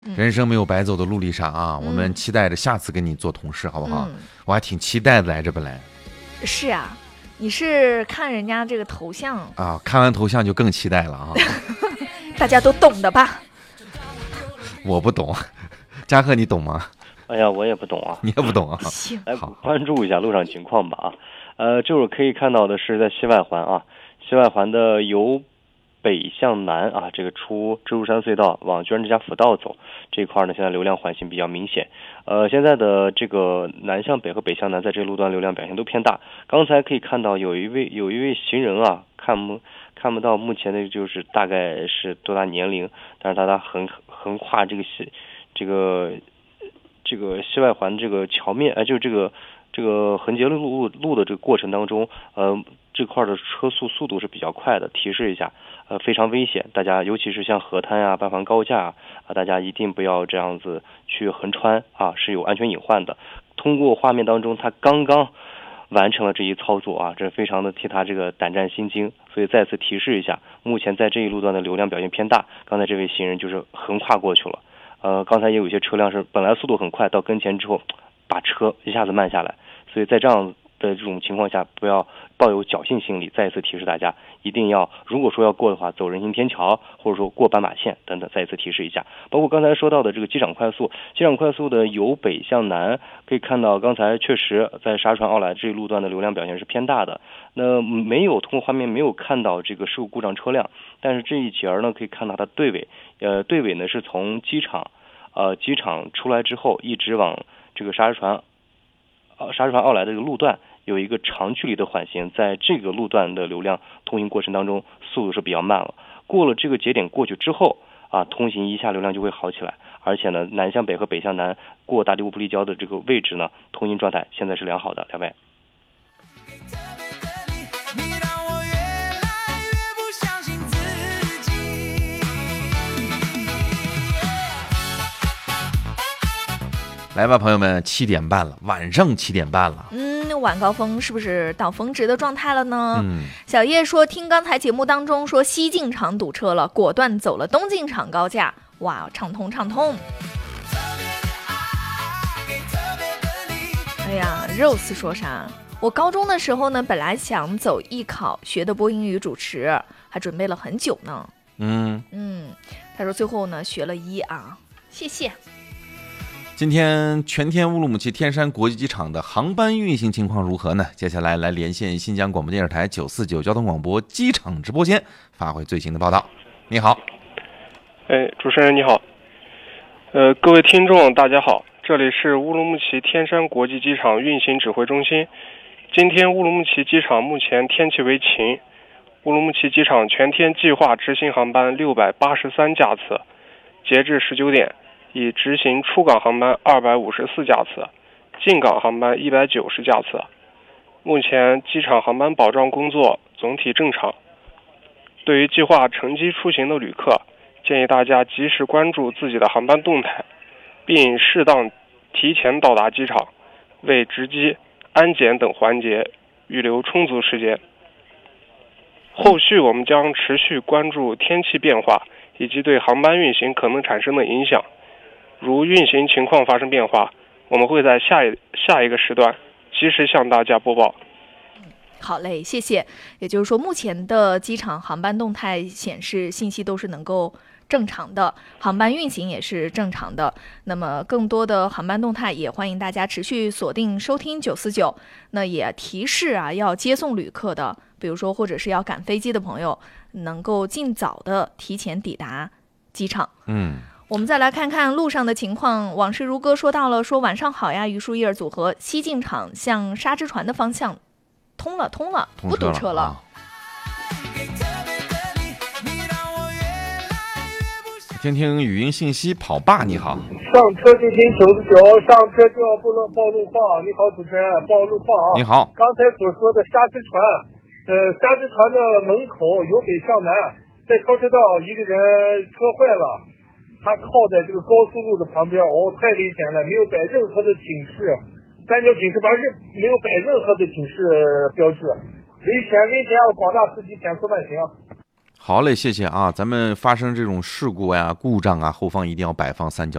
人生没有白走的路历上啊，我们期待着下次跟你做同事，好不好？我还挺期待的来着，本来。 是啊，你是看人家这个头像啊，看完头像就更期待了啊。 大家都懂的吧？ 我不懂，嘉禾你懂吗？ 哎呀，我也不懂啊。 你也不懂啊？ 来关注一下路上情况吧啊。这会儿可以看到的是在西外环啊，西外环的由北向南啊，这个出蜘蛛山隧道往居然之家辅道走这一块呢，现在流量缓行比较明显。现在的这个南向北和北向南在这个路段流量表现都偏大。刚才可以看到有一位行人啊，看不到目前的就是大概是多大年龄，但是他横跨这个西外环这个桥面，就这个横截路的这个过程当中，这块的车速度是比较快的，提示一下，非常危险，大家尤其是像河滩啊、半环高架啊，大家一定不要这样子去横穿啊，是有安全隐患的。通过画面当中，他刚刚完成了这一操作啊，这非常的替他这个胆战心惊，所以再次提示一下，目前在这一路段的流量表现偏大，刚才这位行人就是横跨过去了。刚才也有一些车辆是本来速度很快，到跟前之后把车一下子慢下来，所以在这样的这种情况下，不要抱有侥幸心理。再一次提示大家，一定要如果说要过的话，走人行天桥，或者说过斑马线等等。再一次提示一下，包括刚才说到的这个机场快速的由北向南，可以看到刚才确实在沙船奥莱这一路段的流量表现是偏大的。那通过画面没有看到这个事故故障车辆，但是这一节呢可以看到它队尾呢是从机场出来之后，一直往这个沙船奥莱的这个路段有一个长距离的缓行，在这个路段的流量通行过程当中速度是比较慢了。过了这个节点过去之后啊，通行一下流量就会好起来，而且呢，南向北和北向南过大地乌布立交的这个位置呢，通行状态现在是良好的。两位。 来吧，朋友们，7点半了，晚上7点半了。 晚高峰是不是到峰值的状态了呢？小叶说，听刚才节目当中说西进场堵车了，果断走了东进场高架，哇，畅通。哎呀 ，Rose 说啥？我高中的时候呢，本来想走艺考，学的播音语主持，还准备了很久呢。他说最后呢学了1啊，谢谢。 今天全天乌鲁木齐天山国际机场的航班运行情况如何呢？接下来连线新疆广播电视台949交通广播机场直播间，发回最新的报道。你好。 主持人你好。各位听众大家好，这里是乌鲁木齐天山国际机场运行指挥中心。今天乌鲁木齐机场目前天气为晴，乌鲁木齐机场全天计划执行航班683架次，截至19点。已执行出港航班254架次，进港航班190架次。目前机场航班保障工作总体正常。对于计划乘机出行的旅客，建议大家及时关注自己的航班动态，并适当提前到达机场，为值机、安检等环节预留充足时间。后续我们将持续关注天气变化以及对航班运行可能产生的影响。如运行情况发生变化，我们会在下一个时段及时向大家播报。 好嘞，谢谢。也就是说，目前的机场航班动态显示信息都是能够正常的，航班运行也是正常的。那么更多的航班动态也欢迎大家持续锁定收听949。那也提示啊，要接送旅客的，比如说或者是要赶飞机的朋友，能够尽早的提前抵达机场。我们再来看看路上的情况。往事如歌说到了，说晚上好呀，榆树叶组合西进场向沙之船的方向通了，不堵车了。 听听语音信息，跑爸你好。 上车就听949，上车就要不能报路况。你好，主持人，报路况啊。 你好。 刚才所说的沙之船，沙之船的门口由北向南，在超车道一个人车坏了。他靠在这个高速路的旁边，太危险了，没有摆任何的警示，三角警示牌没有摆任何的警示标志，危险，广大司机减速慢行。 好嘞，谢谢啊。咱们发生这种事故呀、故障啊，后方一定要摆放三角